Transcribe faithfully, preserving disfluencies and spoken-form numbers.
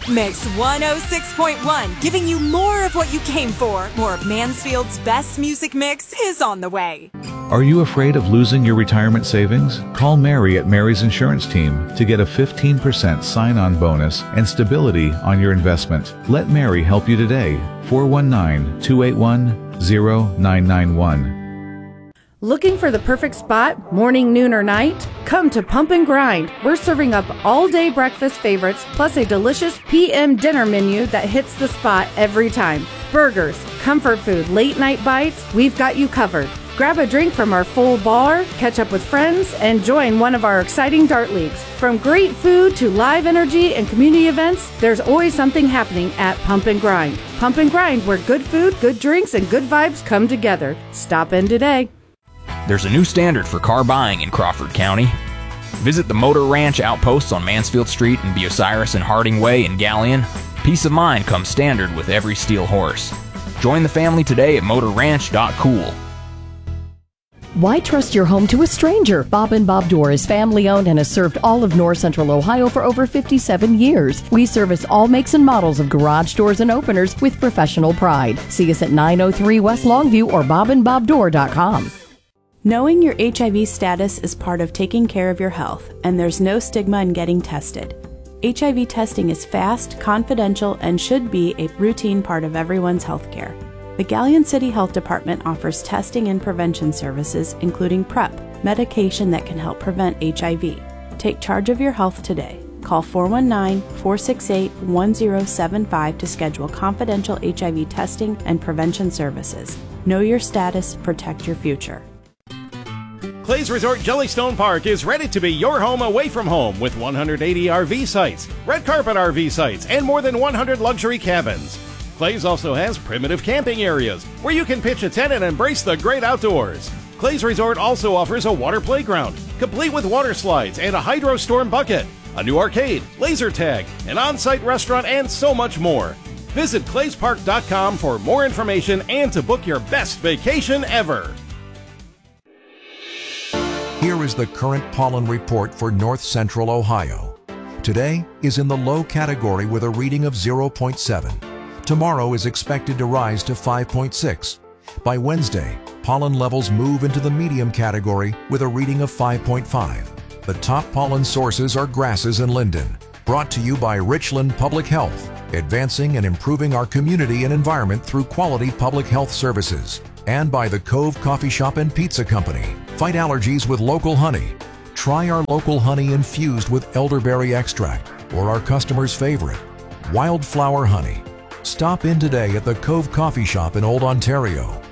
Mix one oh six point one, giving you more of what you came for. More of Mansfield's best music mix is on the way. Are you afraid of losing your retirement savings? Call Mary at Mary's Insurance Team to get a fifteen percent sign-on bonus and stability on your investment. Let Mary help you today. four one nine, two eight one, zero nine nine one. Looking for the perfect spot, morning, noon, or night? Come to Pump and Grind. We're serving up all-day breakfast favorites, plus a delicious P M dinner menu that hits the spot every time. Burgers, comfort food, late-night bites, we've got you covered. Grab a drink from our full bar, catch up with friends, and join one of our exciting dart leagues. From great food to live energy and community events, there's always something happening at Pump and Grind. Pump and Grind, where good food, good drinks, and good vibes come together. Stop in today. There's a new standard for car buying in Crawford County. Visit the Motor Ranch outposts on Mansfield Street and Bucyrus and Harding Way in Galleon. Peace of mind comes standard with every steel horse. Join the family today at motor ranch dot cool. Why trust your home to a stranger? Bob and Bob Door is family owned and has served all of North Central Ohio for over fifty-seven years. We service all makes and models of garage doors and openers with professional pride. See us at nine oh three West Longview or bob and bob door dot com. Knowing your H I V status is part of taking care of your health, and there's no stigma in getting tested. H I V testing is fast, confidential, and should be a routine part of everyone's health care. The Galleon City Health Department offers testing and prevention services, including PrEP, medication that can help prevent H I V. Take charge of your health today. Call four one nine, four six eight, one zero seven five to schedule confidential H I V testing and prevention services. Know your status, protect your future. Clay's Resort Jellystone Park is ready to be your home away from home with one hundred eighty R V sites, red carpet R V sites, and more than one hundred luxury cabins. Clay's also has primitive camping areas where you can pitch a tent and embrace the great outdoors. Clay's Resort also offers a water playground, complete with water slides and a hydro storm bucket, a new arcade, laser tag, an on-site restaurant, and so much more. Visit clays park dot com for more information and to book your best vacation ever. Here is the current pollen report for North Central Ohio. Today is in the low category with a reading of zero point seven. Tomorrow is expected to rise to five point six. By Wednesday, pollen levels move into the medium category with a reading of five point five. The top pollen sources are grasses and linden. Brought to you by Richland Public Health, advancing and improving our community and environment through quality public health services. And by the Cove Coffee Shop and Pizza Company. Fight allergies with local honey. Try our local honey infused with elderberry extract or our customer's favorite, wildflower honey. Stop in today at the Cove Coffee Shop in Old Ontario